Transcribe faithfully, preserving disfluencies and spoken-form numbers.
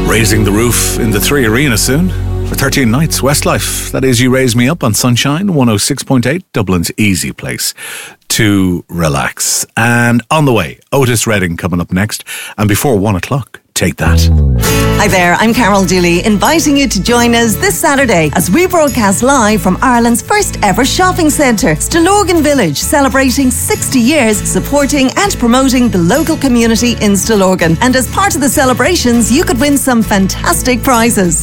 Raising the roof in the Three Arena soon. For thirteen nights, Westlife. That is You Raise Me Up on Sunshine one oh six point eight, Dublin's easy place to relax. And on the way, Otis Redding coming up next. And before one o'clock, Take That. Hi there, I'm Carol Dooley, inviting you to join us this Saturday as we broadcast live from Ireland's first ever shopping centre, Stillorgan Village, celebrating sixty years supporting and promoting the local community in Stillorgan. And as part of the celebrations, you could win some fantastic prizes.